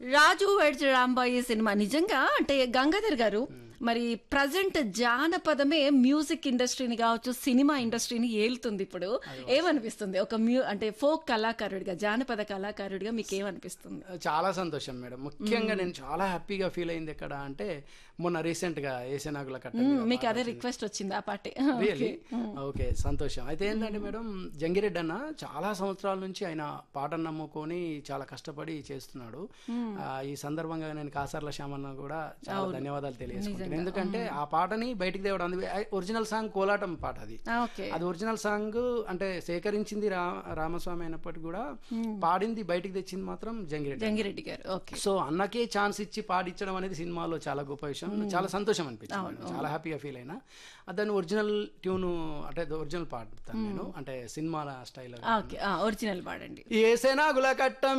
రాజు wedge Rambai cinema నిజంగా అంటే గంగాధర్ గారు మరి ప్రజెంట్ జానపదమే మ్యూజిక్ ఇండస్ట్రీని కావచ్చు, సినిమా ఇండస్ట్రీని ఏలుతుంది. ఇప్పుడు ఏమనిపిస్తుంది ఒక అంటే ఫోక్ కళాకారుడిగా, జానపద కళాకారుడిగా మీకు ఏమనిపిస్తుంది? చాలా సంతోషం మేడం. ముఖ్యంగా నేను చాలా హ్యాపీగా ఫీల్ అయింది ఎక్కడ అంటే మొన్న రీసెంట్ గా ఏసేనాగుల కట్ట మీకు అదే రిక్వెస్ట్ వచ్చింది ఆ పాటే. రియలీ ఓకే, సంతోషం. అయితే ఏంటంటే మేడం, జంగిరెడ్డి అన్న చాలా సంవత్సరాల నుంచి ఆయన పాటను నమ్ముకొని చాలా కష్టపడి చేస్తున్నాడు. ఈ సందర్భంగా నేను కాసర్ల శ్యామన్న కూడా చాలా ధన్యవాదాలు తెలియజేసుకుంటాను. ఎందుకంటే ఆ పాటని బయటికి తేవడం, ఒరిజినల్ సాంగ్ కోలాటం పాట అది ఒరిజినల్ సాంగ్ అంటే సేకరించింది రామస్వామి అయినప్పటికీ కూడా పాడింది బయటికి తెచ్చింది మాత్రం జంగిరెడ్డి గారు. సో అన్నకే ఛాన్స్ ఇచ్చి పాడించడం అనేది సినిమాలో చాలా గొప్ప విషయం. చాలా సంతోషం అనిపించింది, చాలా హ్యాపీగా ఫీల్ అయినా. దాన్ని ఒరిజినల్ ట్యూన్ అంటే ఒరిజినల్ పాడతాను నేను, అంటే సినిమాల స్టైల్. ఒరిజినల్ పాడండి. ఏసేనాగుల కట్ట